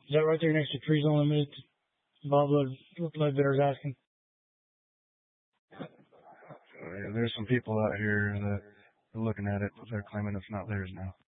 Is that right there next to Trees Unlimited? Bob Ledbetter's asking. There's some people out here that are looking at it. They're claiming it's not theirs now.